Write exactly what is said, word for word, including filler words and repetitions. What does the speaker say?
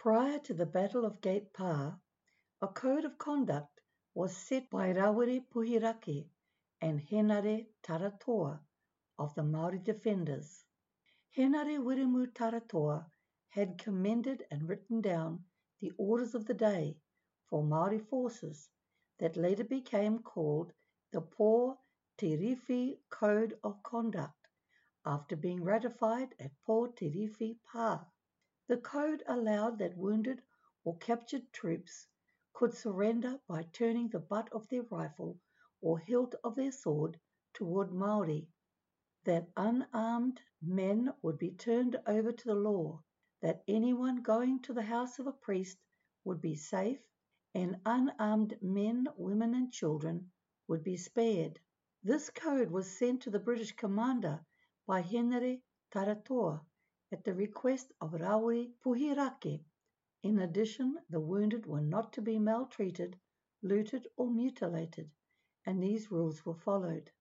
Prior to the Battle of Gate Pa, a code of conduct was set by Rawiri Puhirake and Henare Taratoa of the Maori Defenders. Henare Wiremu Taratoa had commended and written down the orders of the day for Maori forces that later became called the Po Tirewhi Code of Conduct after being ratified at Po Tirewhi Pa. The code allowed that wounded or captured troops could surrender by turning the butt of their rifle or hilt of their sword toward Maori, that unarmed men would be turned over to the law, that anyone going to the house of a priest would be safe, and unarmed men, women, and children would be spared. This code was sent to the British commander by Henare Taratoa at the request of Rawiri Puhirake. In addition, the wounded were not to be maltreated, looted, or mutilated, and these rules were followed.